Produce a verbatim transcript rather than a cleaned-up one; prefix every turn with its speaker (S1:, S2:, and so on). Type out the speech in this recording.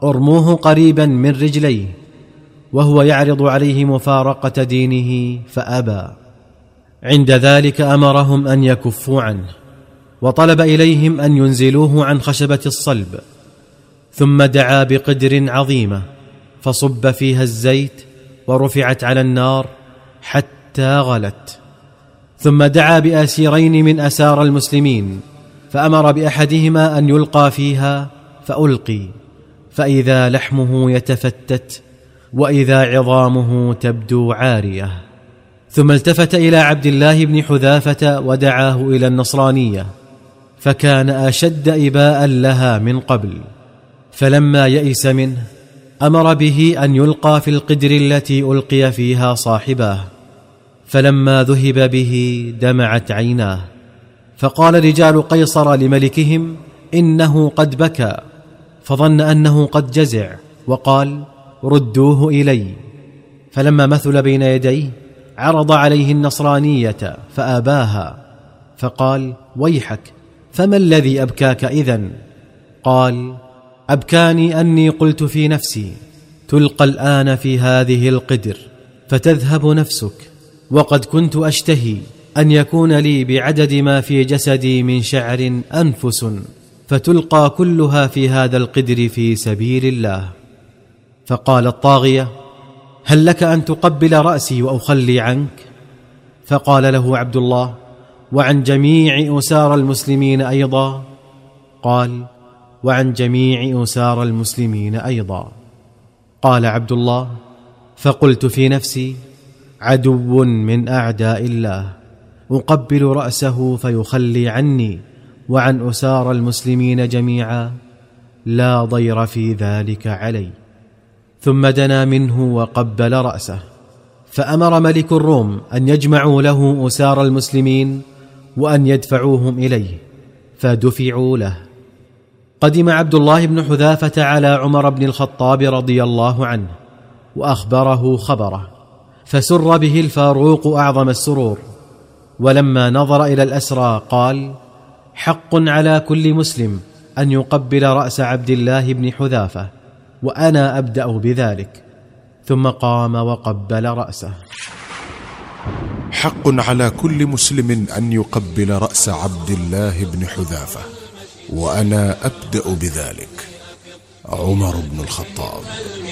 S1: ارموه قريبا من رجليه، وهو يعرض عليه مفارقة دينه فأبى. عند ذلك أمرهم أن يكفوا عنه، وطلب إليهم أن ينزلوه عن خشبة الصلب، ثم دعا بقدر عظيمة فصب فيها الزيت ورفعت على النار حتى غلت، ثم دعا بأسيرين من أسار المسلمين، فأمر بأحدهما أن يلقى فيها فألقي، فإذا لحمه يتفتت وإذا عظامه تبدو عارية. ثم التفت إلى عبد الله بن حذافة ودعاه إلى النصرانية، فكان أشد إباء لها من قبل، فلما يئس منه أمر به أن يلقى في القدر التي ألقي فيها صاحباه، فلما ذهب به دمعت عيناه، فقال رجال قيصر لملكهم إنه قد بكى، فظن أنه قد جزع وقال ردوه إلي. فلما مثل بين يديه عرض عليه النصرانية فأباها، فقال ويحك، فما الذي أبكاك إذن؟ قال أبكاني أني قلت في نفسي تلقى الآن في هذه القدر فتذهب نفسك، وقد كنت أشتهي أن يكون لي بعدد ما في جسدي من شعر أنفس، فتلقى كلها في هذا القدر في سبيل الله. فقال الطاغية هل لك أن تقبل رأسي وأخلي عنك؟ فقال له عبد الله وعن جميع أسار المسلمين أيضا؟ قال وعن جميع أسار المسلمين أيضا. قال عبد الله فقلت في نفسي عدو من أعداء الله، أقبل رأسه فيخلي عني وعن أسار المسلمين جميعا، لا ضير في ذلك علي. ثم دنا منه وقبل رأسه، فأمر ملك الروم أن يجمعوا له أسار المسلمين وأن يدفعوهم إليه، فدفعوا له. قدم عبد الله بن حذافة على عمر بن الخطاب رضي الله عنه وأخبره خبره، فسر به الفاروق أعظم السرور، ولما نظر إلى الأسرى قال حق على كل مسلم أن يقبل رأس عبد الله بن حذافة، وأنا أبدأ بذلك. ثم قام وقبل رأسه.
S2: حق على كل مسلم أن يقبل رأس عبد الله بن حذافة، وأنا أبدأ بذلك. عمر بن الخطاب.